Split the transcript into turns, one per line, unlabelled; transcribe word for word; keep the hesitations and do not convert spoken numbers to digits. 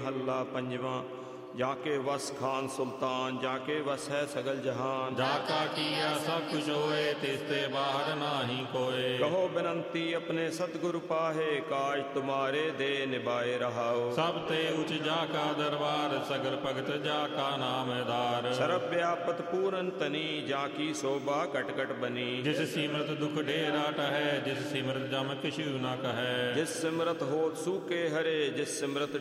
ਮਹੱਲਾ ਪੰਜਵਾਂ। ਜਾਕੇ ਵਸ ਖਾਨ ਸੁਲਤਾਨ, ਜਾਕੇ ਵਸ ਹੈ ਸਗਲ ਜਹਾਨ।
ਜਾਕਾ ਕੀਆ ਸਭ ਕੁਛ ਹੋਏ, ਤਿਸ ਤੇ ਬਾਹਰ ਨਾਹੀ ਕੋਏ।
ਕਹੋ ਬਿਨੰਤੀ ਆਪਣੇ ਸਤਿਗੁਰ ਪਾਹੇ, ਕਾਜ ਤੁਮਾਰੇ ਦੇ ਨਿਭਾਏ ਰਹਾਓ।
ਸਭ ਤੇ ਉਚ ਜਾਕਾ ਦਰਬਾਰ, ਸਗਲ ਭਗਤ ਜਾਕਾ ਨਾਮਦਾਰ।
ਸਰਬ ਵਿਆਪਤ ਪੂਰਨ ਤਨੀ, ਜਾਕੀ ਸੋਭਾ ਘਟ ਘਟ ਬਨੀ।
ਜਿਸ ਸਿਮਰਤ ਦੁਖ ਢੇਰਾ ਟਹੈ, ਜਿਸ ਸਿਮਰਤ ਜਮ ਕਿਛੂ ਨ ਕਹੈ।
ਜਿਸ ਸਿਮਰਤ ਹੋਤ ਸੂਕੇ ਹਰੇ, ਜਿਸ ਸਿਮਰਤ